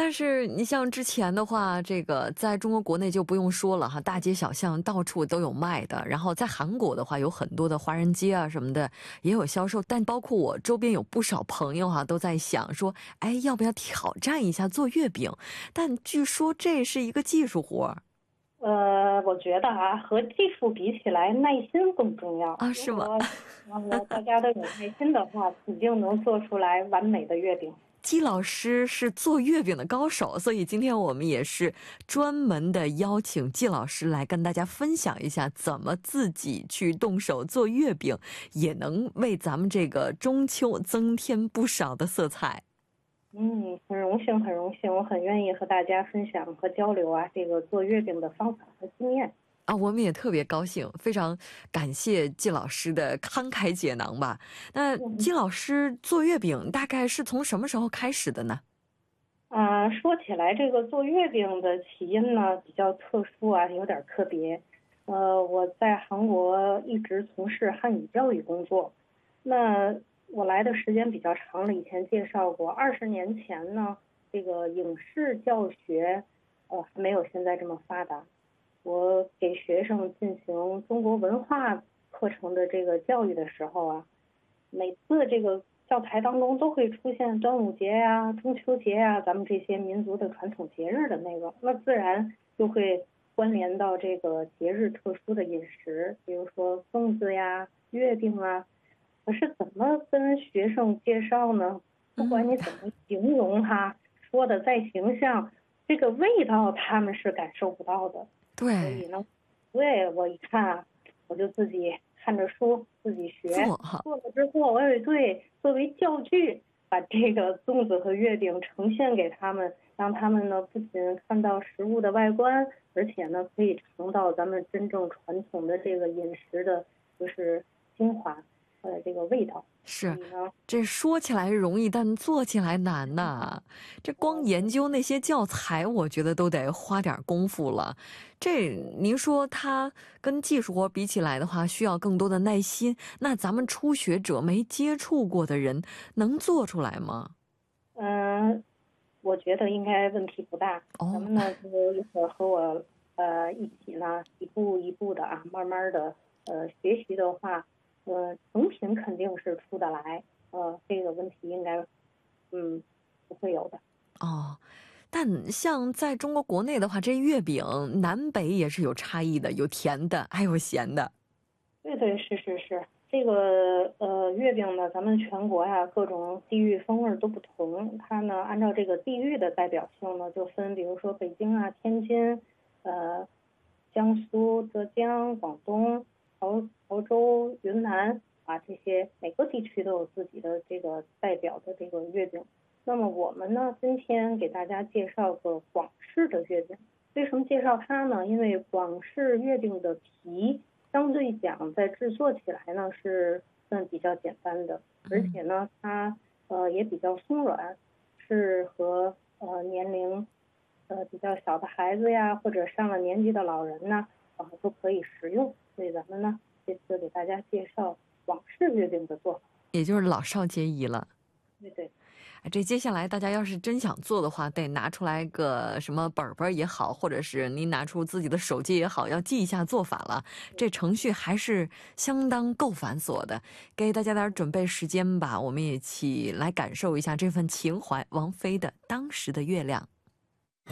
但是你像之前的话，这个在中国国内就不用说了哈，大街小巷到处都有卖的。然后在韩国的话，有很多的华人街啊什么的也有销售。但包括我周边有不少朋友哈，都在想说，哎，要不要挑战一下做月饼？但据说这是一个技术活我觉得啊，和技术比起来，耐心更重要。 啊，是吗？ 如果大家都有耐心的话，一定能做出来完美的月饼。 季老师是做月饼的高手，所以今天我们也是专门的邀请季老师来跟大家分享一下怎么自己去动手做月饼，也能为咱们这个中秋增添不少的色彩。 很荣幸，很荣幸，我很愿意和大家分享和交流啊，这个做月饼的方法和经验。 啊，我们也特别高兴，非常感谢季老师的慷慨解囊吧。那季老师做月饼大概是从什么时候开始的呢？ 说起来，这个做月饼的起因呢比较特殊啊，有点特别。我在韩国一直从事汉语教育工作，那我来的时间比较长了，以前介绍过。20年前呢，这个影视教学，还没有现在这么发达。我给学生进行中国文化课程的这个教育的时候啊，每次这个教材当中都会出现端午节呀、中秋节呀，咱们这些民族的传统节日的内容，那自然就会关联到这个节日特殊的饮食，比如说粽子呀、月饼啊。可是怎么跟学生介绍呢？不管你怎么形容它，说的再形象，这个味道他们是感受不到的。所以对， 呢，对，我一看啊，我就自己看着书自己学， 做哈。 做了之后，我也对作为教具，把这个粽子和月饼呈现给他们，让他们呢不仅看到食物的外观，而且呢可以尝到咱们真正传统的这个饮食的，就是精华，这个味道。所是， 以呢， 这说起来容易，但做起来难呐。这光研究那些教材，我觉得都得花点功夫了。这您说它跟技术活比起来的话，需要更多的耐心。那咱们初学者没接触过的人，能做出来吗？ 嗯、我觉得应该问题不大。咱哦， 们呢，就一会儿和我一起呢，一步一步的啊，慢慢的学习的话，成品肯定是出得来。这个问题应该不会有的。 哦，但像在中国国内的话，这月饼南北也是有差异的，有甜的，还有咸的。 对对，是是是，这个月饼呢，咱们全国呀各种地域风味都不同，它呢按照这个地域的代表性呢，就分比如说北京啊、天津、呃江苏、浙江、广东、潮州、云南啊这些每个地区都有自己的这个代表的这个月饼。那么我们呢，今天给大家介绍个广式的月饼。为什么介绍它呢？因为广式月饼的皮相对讲在制作起来呢是算比较简单的，而且呢它也比较松软，适合年龄比较小的孩子呀，或者上了年纪的老人呐，都可以食用。所以咱们呢这次给大家介绍广式月饼的做法。 也就是老少皆宜了。 对对。 哎，这接下来大家要是真想做的话，得拿出来个什么本本也好，或者是您拿出自己的手机也好，要记一下做法了。这程序还是相当够繁琐的，给大家点准备时间吧，我们也一起来感受一下这份情怀。王菲的《当时的月亮》。